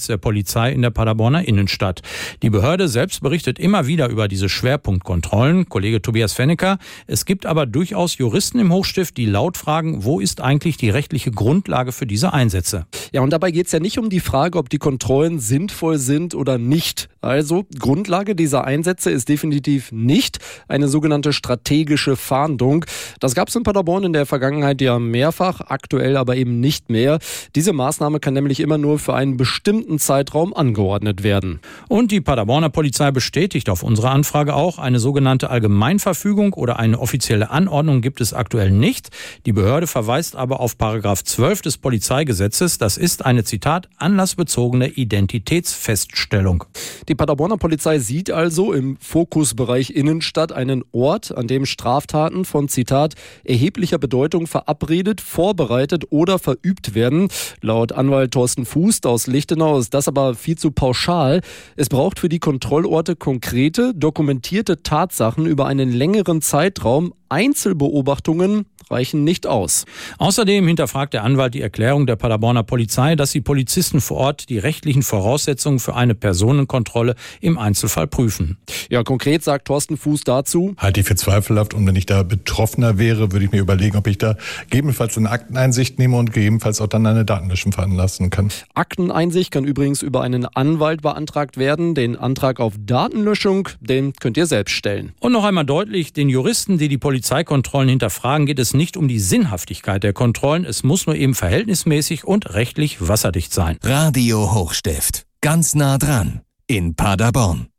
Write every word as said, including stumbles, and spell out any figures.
Einsatz der Polizei in der Paderborner Innenstadt. Die Behörde selbst berichtet immer wieder über diese Schwerpunktkontrollen. Kollege Tobias Fennecker, es gibt aber durchaus Juristen im Hochstift, die laut fragen, wo ist eigentlich die rechtliche Grundlage für diese Einsätze? Ja, und dabei geht es ja nicht um die Frage, ob die Kontrollen sinnvoll sind oder nicht. Also, Grundlage dieser Einsätze ist definitiv nicht eine sogenannte strategische Fahndung. Das gab es in Paderborn in der Vergangenheit ja mehrfach, aktuell aber eben nicht mehr. Diese Maßnahme kann nämlich immer nur für einen bestimmten Zeitraum angeordnet werden. Und die Paderborner Polizei bestätigt auf unsere Anfrage auch, eine sogenannte Allgemeinverfügung oder eine offizielle Anordnung gibt es aktuell nicht. Die Behörde verweist aber auf Paragraph zwölf des Polizeigesetzes. Das ist eine, Zitat, anlassbezogene Identitätsfeststellung. Die Paderborner Polizei sieht also im Fokusbereich Innenstadt einen Ort, an dem Straftaten von, Zitat, erheblicher Bedeutung verabredet, vorbereitet oder verübt werden. Laut Anwalt Thorsten Fuß aus Lichtenau ist das aber viel zu pauschal. Es braucht für die Kontrollorte konkrete, dokumentierte Tatsachen über einen längeren Zeitraum. Einzelbeobachtungen reichen nicht aus. Außerdem hinterfragt der Anwalt die Erklärung der Paderborner Polizei, dass die Polizisten vor Ort die rechtlichen Voraussetzungen für eine Personenkontrolle im Einzelfall prüfen. Ja, konkret sagt Thorsten Fuß dazu: Halte ich für zweifelhaft, und wenn ich da Betroffener wäre, würde ich mir überlegen, ob ich da gegebenenfalls eine Akteneinsicht nehme und gegebenenfalls auch dann eine Datenlöschung veranlassen kann. Akteneinsicht kann übrigens über einen Anwalt beantragt werden. Den Antrag auf Datenlöschung, den könnt ihr selbst stellen. Und noch einmal deutlich, den Juristen, die die Polizeikontrollen hinterfragen, geht es nicht um die Sinnhaftigkeit der Kontrollen. Es muss nur eben verhältnismäßig und rechtlich wasserdicht sein. Radio Hochstift. Ganz nah dran. In Paderborn.